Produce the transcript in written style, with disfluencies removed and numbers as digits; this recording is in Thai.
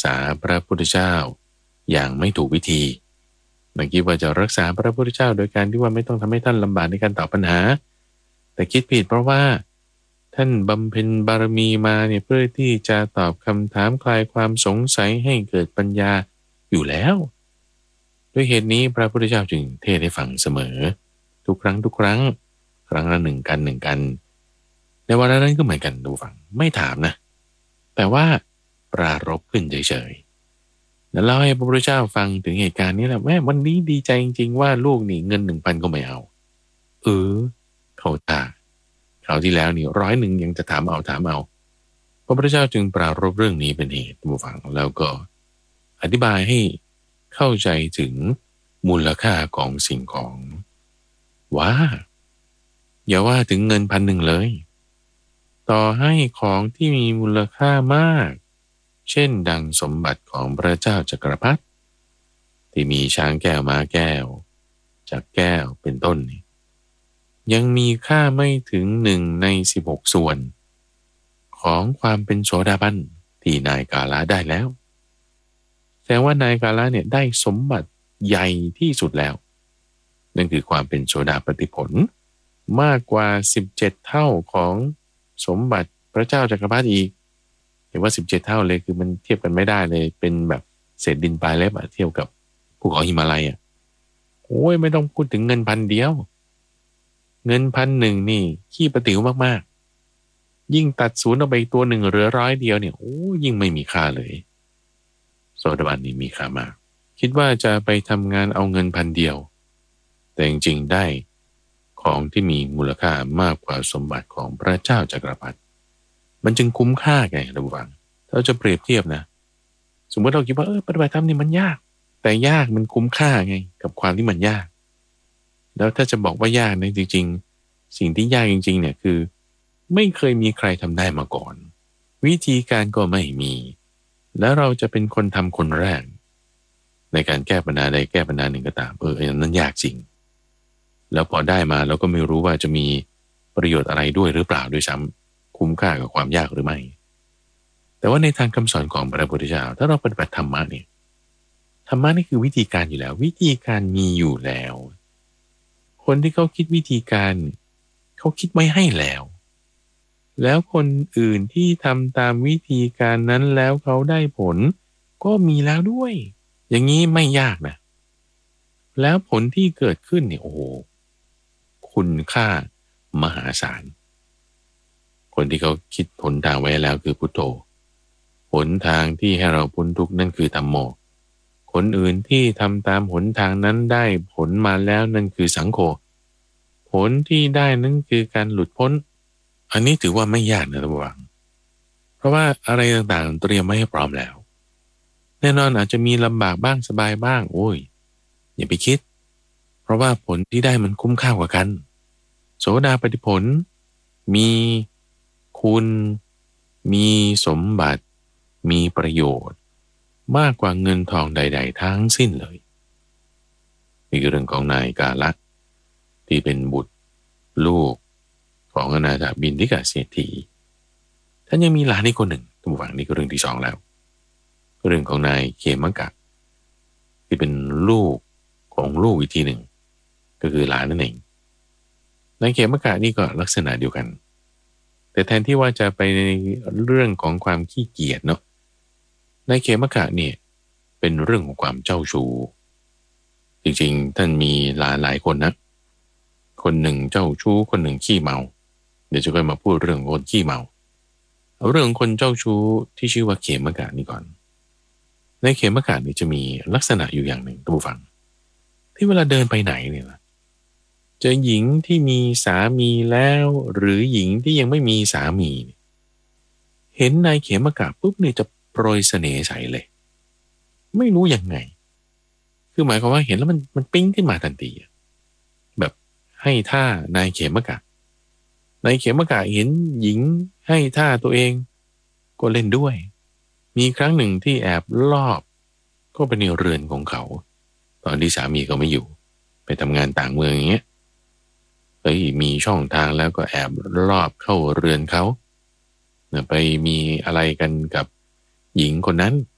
ษาพระพุทธเจ้าอย่างไม่ถูกวิธีบางทีว่าจะรักษาพระพุทธเจ้าโดยการที่ว่าไม่ต้องทำให้ท่านลำบากในการตอบปัญหาแต่คิดผิดเพราะว่าท่านบำเพ็ญบารมีมาเนี่ยเพื่อที่จะตอบคำถามคลายความสงสัยให้เกิดปัญญาอยู่แล้วด้วยเหตุนี้พระพุทธเจ้าจึงเทศให้ฟังเสมอทุกครั้งครั้งละหนึ่งกันในวันนั้นก็เหมือนกันดูฟังไม่ถามนะแต่ว่าปรารภขึ้นเฉยๆแล้วเล่าให้พระพุทธเจ้าฟังถึงเหตุการณ์นี้แหละแม่วันนี้ดีใจจริงๆว่าลูกนี่เงิน 1,000 ก็ไม่เอาเขาตาคราวที่แล้วนี่100ยังจะถามเอาพระพุทธเจ้าจึงปรารภเรื่องนี้เป็นเหตุดูฟังแล้วก็อธิบายให้เข้าใจถึงมูลค่าของสิ่งของว่าอย่าว่าถึงเงิน1,000เลยต่อให้ของที่มีมูลค่ามากเช่นดังสมบัติของพระเจ้าจักรพรรดิที่มีช้างแก้วม้าแก้วจักรแก้วเป็นต้นยังมีค่าไม่ถึง1 ใน 16 ส่วนของความเป็นโสดาบันที่นายกาลาได้แล้วแสดงว่านายกาลาเนี่ยได้สมบัติใหญ่ที่สุดแล้วนั่นคือความเป็นโสดาปัตติผลมากกว่า17 เท่าของสมบัติพระเจ้าจักรพรรดิอีกเห็นว่า17 เท่าเลยคือมันเทียบกันไม่ได้เลยเป็นแบบเศษดินปลายเล็บเทียบกับภูเขาหิมาลัยโอ้ยไม่ต้องพูดถึงเงิน1,000เดียวเงิน1,000นี่ขี้ประติ๋วมากๆยิ่งตัดศูนย์ออกไปอีกตัวหนึ่งเหลือ100เดียวเนี่ยโอ้ยิ่งไม่มีค่าเลยโสดาบันนี่มีค่ามากคิดว่าจะไปทำงานเอาเงิน1,000เดียวแต่จริงๆได้ของที่มีมูลค่ามากกว่าสมบัติของพระเจ้าจักรพรรดิมันจึงคุ้มค่าไงท่านผู้ฟังถ้าเราจะเปรียบเทียบนะสมมติเราคิดว่าปฏิบัติธรรมนี่มันยากแต่ยากมันคุ้มค่าไงกับความที่มันยากแล้วถ้าจะบอกว่ายากเนี่ยจริงๆสิ่งที่ยากจริงๆเนี่ยคือไม่เคยมีใครทำได้มาก่อนวิธีการก็ไม่มีแล้วเราจะเป็นคนทำคนแรกในการแก้ปัญหาใดแก้ปัญหาหนึ่งก็ตามนั้นยากจริงแล้วพอได้มาเราก็ไม่รู้ว่าจะมีประโยชน์อะไรด้วยหรือเปล่าด้วยซ้ำคุ้มค่ากับความยากหรือไม่แต่ว่าในทางคำสอนของพระพุทธเจ้าถ้าเราปฏิบัติธรรมะเนี่ยธรรมะนี่คือวิธีการอยู่แล้ววิธีการมีอยู่แล้วคนที่เขาคิดวิธีการเขาคิดไว้ให้แล้วคนอื่นที่ทำตามวิธีการนั้นแล้วเขาได้ผลก็มีแล้วด้วยอย่างนี้ไม่ยากนะแล้วผลที่เกิดขึ้นเนี่ยโอ้โหคุณค่ามหาศาลคนที่เขาคิดหนทางไว้แล้วคือพุทโธหนทางที่ให้เราพ้นทุกข์นั่นคือธัมโมคนอื่นที่ทำตามหนทางนั้นได้ผลมาแล้วนั่นคือสังโฆผลที่ได้นั่นคือการหลุดพ้นอันนี้ถือว่าไม่ยากนะท่านผู้ฟังเพราะว่าอะไรต่างๆเตรียมไว้ให้พร้อมแล้วแน่นอนอาจจะมีลำบากบ้างสบายบ้างโอ้ยอย่าไปคิดเพราะว่าผลที่ได้มันคุ้มค่ากว่ากันโสดาปัตติผลมีคุณมีสมบัติมีประโยชน์มากกว่าเงินทองใดๆทั้งสิ้นเลยนี่คือเรื่องของนายกาละที่เป็นบุตรลูกของอนาถบิณฑิกเศรษฐีท่านยังมีหลานอีกคนหนึ่งท่านผู้ฟังนี่ก็เรื่องที่2แล้วเรื่องของนายเขมกะที่เป็นลูกของลูกอีกทีหนึ่งก็คือหลานนั่นเองนายเขมกะนี่ก็ลักษณะเดียวกันแต่แทนที่ว่าจะไปในเรื่องของความขี้เกียจเนาะนายเขมกะเนี่ยเป็นเรื่องของความเจ้าชู้จริงๆท่านมีหลายคนนะคนหนึ่งเจ้าชู้คนหนึ่งขี้เมาเดี๋ยวจะค่อยมาพูดเรื่องคนขี้เมาเอาเรื่องคนเจ้าชู้ที่ชื่อว่าเขมกะนี่ก่อนในเขมกะนี่จะมีลักษณะอยู่อย่างหนึ่งท่านผู้ฟังที่เวลาเดินไปไหนเนี่ยเจอหญิงที่มีสามีแล้วหรือหญิงที่ยังไม่มีสามีเห็นนายเขมกะปุ๊บเนี่ยจะโปรยเสน่ห์ใส่เลยไม่รู้ยังไงคือหมายความว่าเห็นแล้วมันปิ๊งขึ้นมาทันทีแบบให้ท่านายเขมกะนายเขมกะเห็นหญิงให้ท่าตัวเองก็เล่นด้วยมีครั้งหนึ่งที่แอบลอบก็ไปในเรือนของเขาตอนที่สามีเขาไม่อยู่ไปทำงานต่างเมืองอย่างเงี้ยมีช่องทางแล้วก็แอบลอบเข้าเรือนเขาไปมีอะไรกันกับหญิงคนนั้น